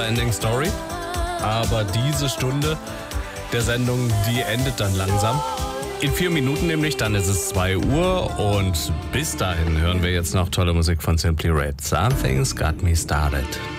Never-Ending Story. Aber diese Stunde der Sendung, die endet dann langsam. In 4 Minuten nämlich, dann ist es 2 Uhr und bis dahin hören wir jetzt noch tolle Musik von Simply Red. Something's Got Me Started.